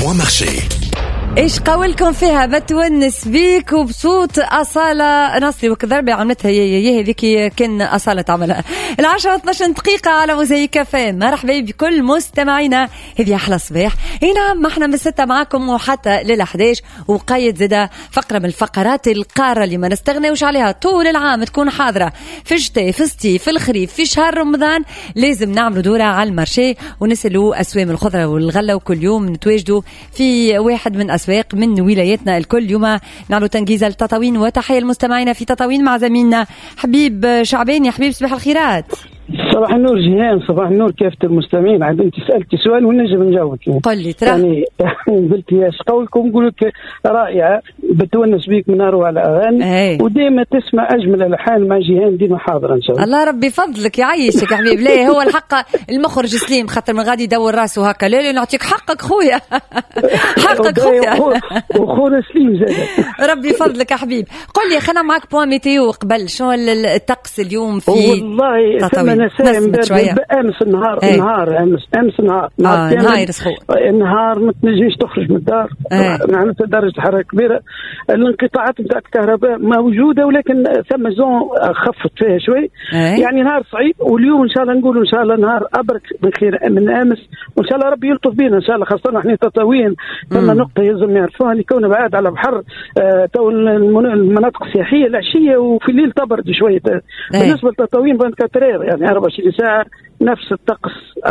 بوان مارشي. ايش قولكم فيها؟ بتونس بيك وبصوت أصالة نصري وكذربي عملتها هي هذيك كان أصالة تعملها. 10-12 دقيقة على موزايك فام. مرحبا بكل مستمعينا، هذه أحلى صباح. اي نعم، ما احنا من 6 معاكم وحتى لل11 وقايد زدا فقرة من الفقرات القارة اللي ما نستغنيوش عليها طول العام، تكون حاضرة في الشتاء في الصيف في الخريف في شهر رمضان. لازم نعملوا دورة على المارشي ونسلوا أسوام الخضرة والغلة، وكل يوم نتواجدوا في واحد من أسواق من ولايتنا الكل. يوم نعملوا تنجيز لتطاوين وتحية المستمعين في تطاوين مع زميلنا حبيب شعبان. يا حبيب صباح الخيرات. صباح النور جيهان. صباح النور. كيف المستمعين؟ عاد انت سالتي سؤال ونجم نجاوبك. قل لي ترى يعني قلت يا ايش قولكم؟ نقول لك رائعه، بتونس بيك من اروع الاغاني وديما تسمع اجمل الالحان مع جيهان، ديما حاضره ان شاء الله. الله ربي فضلك يعيشك يا حبيب. لا هو الحق المخرج سليم خاطر من غادي يدور راسه هكا. لا نعطيك حقك خويا حقك خويا وخونا سليم زاد. ربي فضلك يا حبيب. قل لي خلينا معك بوان ميتيو قبل. شو الطقس اليوم في والله تطاوين؟ امس النهار امس نهار سخون النهار ما تنجمش تخرج من الدار. معناتها درجه الحراره كبيره، الانقطاعات نتاع الكهرباء موجوده، ولكن ثم زون خفت فيها شوي. يعني نهار صعيب، واليوم ان شاء الله نقول ان شاء الله نهار ابرك من خير من امس، وان شاء الله ربي يلطف بينا ان شاء الله، خاصه احنا تطاوين ثم نقطه لازم يعرفوها اللي كونه بعاد على بحر. تو المناطق السياحيه العشيه وفي الليل تبرد شويه. بالنسبه لتطاوين 24 يعني 24 ساعه نفس الطقس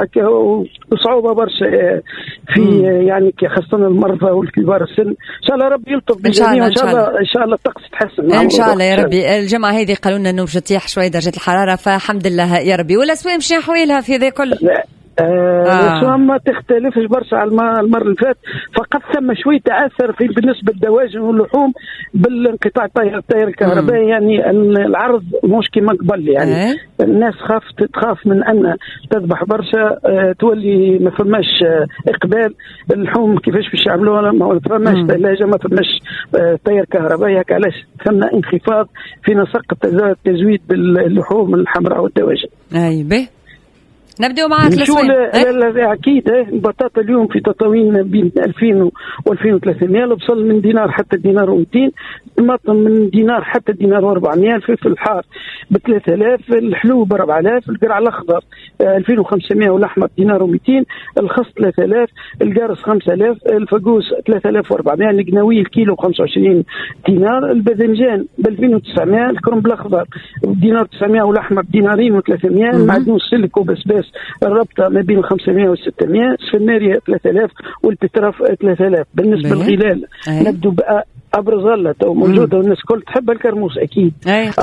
وصعوبه برشا في يعني خاصه المرضى والكبار السن. ان شاء الله ربي يلطف بالجميع، ان شاء الله الطقس يتحسن ان شاء الله يا ربي. الجماعه هذه قالوا لنا انه باش تطيح شويه درجه الحراره، فالحمد لله يا ربي. والاسواق شنو حوالها في ذا كله؟ الأسواق ما تختلفش برشا على المرة اللي فات، فقط ثم شوي تعثر في بالنسبة للدواجن واللحوم بالانقطاع التيار الكهربائي. يعني العرض مش كما قبل، يعني الناس تخاف من أن تذبح برشا، تولي ما فماش إقبال. اللحوم كيفاش باش يعملوها؟ ما فماش ثلاجة، ما فماش تيار كهربائي، هكا علاش ثم انخفاض في نسق التزويد باللحوم الحمراء والدواجن. أي نبدأ معك الأسواق. لا أكيد. البطاطا اليوم في تطاوين بين 2000 و 2300، وصل من دينار حتى دينار و200. الطماطم من دينار حتى دينار و400. الفلفل الحار ب 3000، الحلو ب 4000، القرع الأخضر 2500، والأحمر دينار و200، الخس 3000، القارص 5000، الفقوس 3400، القناوي الكيلو 25 دينار، الباذنجان ب 2900، الكرنب الأخضر دينار 900، والأحمر دينارين و300، المعدنوس سلك وبسباس الربطة ما بين 500 و 600، السفنارية 3000، والبتراف 3000. بالنسبة للغلال نبدو بقى أبرز غلة موجودة والناس كل تحب الكرموس أكيد.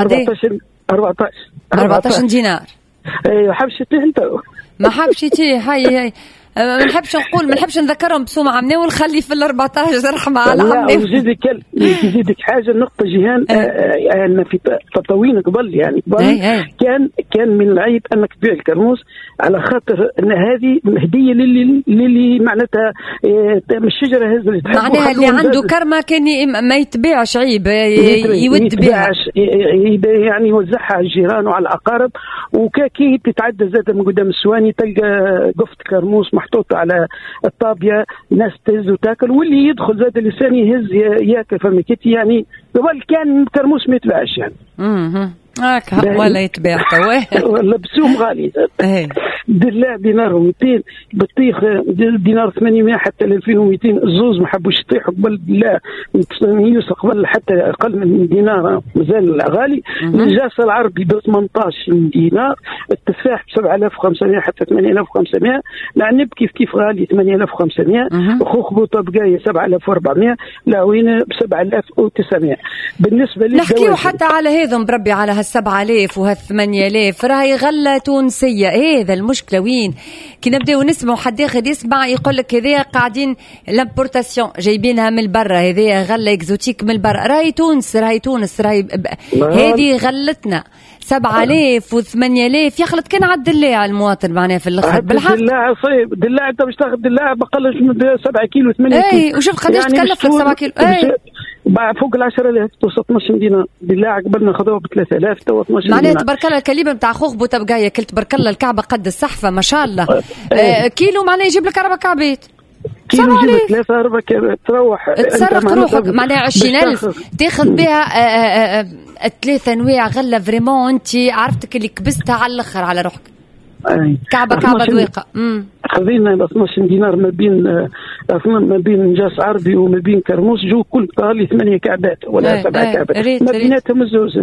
14 دينار. أيوة حبشتي أنت ما حبشتي هاي ما نحبش نقول، ما نحبش نذكرهم بسومة عمنا ونخلي في 14 رحمة على عمنا. نزيدك حاجة نقطة جيهان. أن في تطاوين قبل يعني كان من العيب أنك تبيع الكرموس، على خاطر أن هذه هدية للي معناتها الشجرة هذه اللي تحب، معناها اللي عنده كرمة كان ما يتباعش، عيب يود بها يعني يوزعها على الجيران وعلى الأقارب. وكاكي تتعدى زاد من قدام السواني تلقى قفت كرموس محطوط على الطابية، ناس تهز وتاكل، واللي يدخل زاد اللسان يهز ياكل. فمكتي يعني قبل كان كرموس ما يتباعش يعني. هكا ولا يتباع ولا بسوم غالي. دلاع دينار و200، بطيخ دينار 800 حتى 2200. الزوز ما حبوش يطيحوا قبل دلاع يوصل قبل حتى اقل من دينار، مازال غالي. الجاس العربي ب 18 دينار، التفاح ب 7500 حتى 8500، العنب كيف غالي 8500، خوخ بوطه بقايه 7400، العوينه ب 7900. بالنسبه لي نحكيو حتى على هذم بربي على 7000 وه8000 راهي غله تونسيه. هذا المشكله وين؟ كي نبداو نسمعوا حد ياخذ يسمع يقول لك هذيا قاعدين لامبورتاسيون جايبينها من البرا، هذيا غله اكزوتيك من البرا. راهي تونس هذه غلتنا 7000 و8000 يخلط كان على الدلاع المواطن معناها في الاخر. بالحق الدلاع صعيب. الدلاع انت باش تاخذ دلاع بقلش من 7 كيلو 8 كيلو. اي وشوف قداش يعني تكلف لك 7 كيلو. فوق 10,000 توصل 12 دينار. دلاع قبلنا خذوها ب 3000 تو 12 دينار. معناها تبارك الله الكليبه نتاع خوخ بوتبقايه كل تبارك الله الكعبه قد الصحفه ما شاء الله. كيلو معناها يجيب لك 4 كعبات. كيلو جبت 3 4 تروح تصرف روحك معناها 20,000 تاخذ بها 3 انواع غله فريمون. انت عرفتك اللي كبستها على الاخر على روحك. كعبه ذويقه. خذينا 12 دينار ما بين نجاس عربي وما بين كرموس، جو كل طالي 8 كعبات ولا 7 كعبات ما بيناتهم الزوز.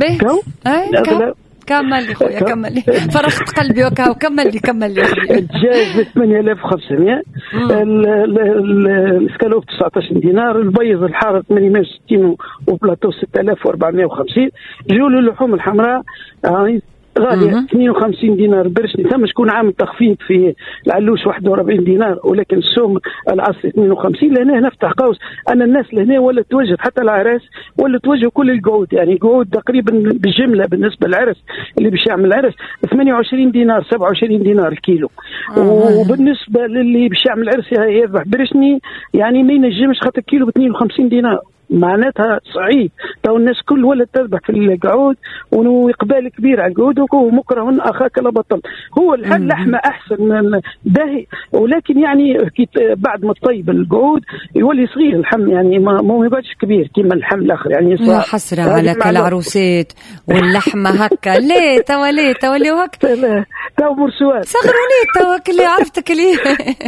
كمل لي خويا كمل لي، فرحت قلبي وكمل لي الدجاج ب 8500، الاسكالوب 19 دينار، البيض الحار 860 وبلاطو 6450. جول اللحوم الحمراء غالية 52 دينار برشني. ثم شكون عامل تخفيض في العلوش 41 دينار، ولكن السوم العصر 52. لهنا نفتح قوس أن الناس لهنا ولا توجد حتى العراس ولا توجه كل القعود، يعني قعود تقريبا بالجملة بالنسبة للعرس اللي باش يعمل العرس 28 دينار 27 دينار الكيلو. وبالنسبة للي باش يعمل عرس يذبح برشني يعني ما ينجمش خاطر كيلو ب 52 دينار، معناتها صعيب. تو الناس كل ولا تذبح في القعود وإقبال كبير على القعود، ومكره أخاك لا بطل. هو اللحمة أحسن من باهي، ولكن يعني بعد ما تطيب القعود يولي صغير اللحم، يعني ما يبقاش كبير كيما اللحم الآخر. يعني يا حسرة على العروسات واللحمة هكا. ليه تولي وهكا تو مرسوات صغروني تو كل عرفتك ليه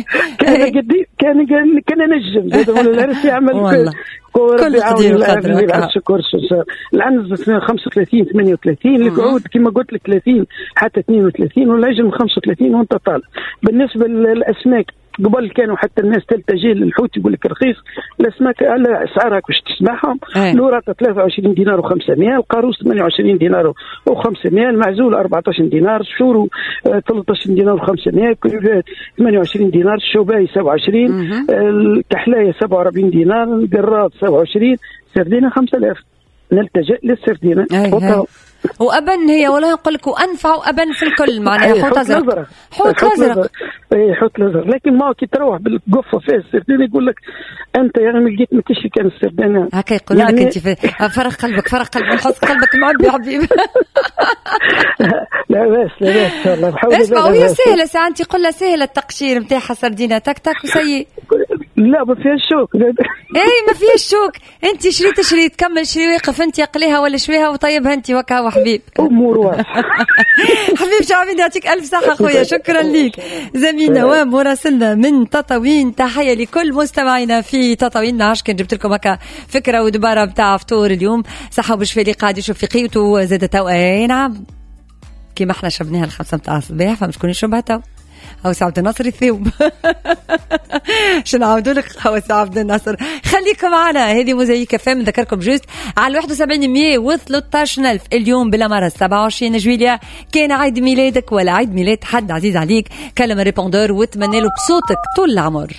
كان نجم زاد العرس يعمل كل قدير وقدر. العنز 35 38 القعود كما قلت لك 30 حتى 32 والعجل 35 وانت طالع. بالنسبه للاسماك قبل كانوا حتى الناس تلتجي للحوت يقول لك رخيص، الاسماك على اسعارها باش تسمعهم. لوراتا 23 دينار و500، القاروس 28 دينار و500، المعزول 14 دينار، الشورو 13 دينار و500، كلوفات 28 دينار، الشوباي 27، الكحلايه 47 دينار، القراط 27، سردينه 5000. نلتجئ للسردينه. وأبن هي ولا نقول لك وأنفع أبن في الكل معناها حوت أزرق. حوت أزرق لكن ما كي تروح بالقفة فيها السردين يقول لك أنت يعني لقيت ما تشري كان السردين هكا يقول لك أنت فرق قلبك نحط قلبك معبي حبيبي. لا بس الله اسمع وهي سهلة ساعة أنت قل لها سهلة التقشير متاعها سردينة تك وسيء. لا ما فيها الشوك. ما فيها الشوك. أنت شريت كمل شري وقف أنت قليها ولا شويها وطيبها أنت وكا حبيب أمور واضحة. حبيب شعبي يعطيك ألف صحة خويا. شكرا ليك زميل نوام مراسلنا من تطاوين. تحية لكل مستمعينا في تطاوين. عشان جبت لكم هكا فكرة ودبارة بتاع فطور اليوم صحة وبشفاء اللي قاعد يشوف في قيمته زادت أي نعم كما احنا شربناها 5 متاع الصباح فمش كوني شربها أو سعد النصر الثوب. شنو نعاودوا لك هو سعد النصر. خليكم معنا. هذه موزايك فام. نذكركم جوست على 71,113,000 اليوم بالأمارة 27 جويليا كان عيد ميلادك ولا عيد ميلاد حد عزيز عليك. كلم الريبوندور وتمنى له بصوتك طول العمر.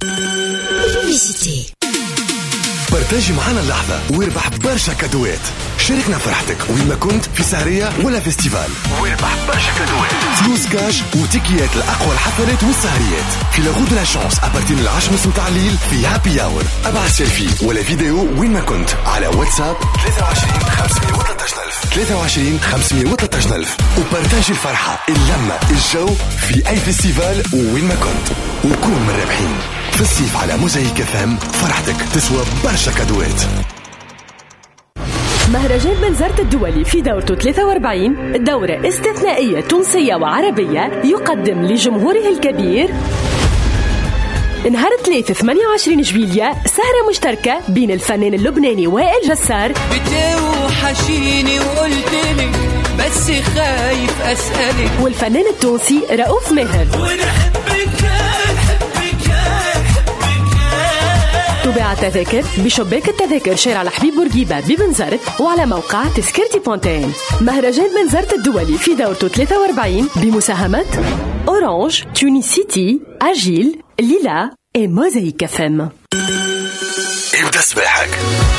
بارتاجي معنا اللحظة واربح برشا كادوات. شاركنا فرحتك وين ما كنت في سهرية ولا فيستيفال واربح برشا كادوات، فلوس كاش وتيكيات لأقوى الحفلات والسهريات في لاغود لا شانس أبارتين 10 متاع الليل في هابي اور. ابعث سيلفي ولا فيديو وين ما كنت على واتساب 23 513,000 وبارتاجي الفرحة اللمة الجو في أي فيستيفال وين ما كنت وكون من الرابحين. في الصيف على موزايك فام فرحتك تسوى برشا كادوات. مهرجان بنزرت الدولي في دورته 43 دورة استثنائية تونسية وعربية يقدم لجمهوره الكبير نهار 3 28 جويليا سهرة مشتركة بين الفنان اللبناني وائل جسار بتوحشيني وقلتلك بس خايف أسألك والفنان التونسي رؤوف ماهر. تباع التذاكر بشباك التذاكر شارع الحبيب بورقيبة ببنزرت وعلى موقع تذكرتي بونتين. مهرجان بنزرت الدولي في دورته 43 بمساهمة أورانج، تونيسيتي، أجيل، ليلا، موزايك فام. ابدأ صباحك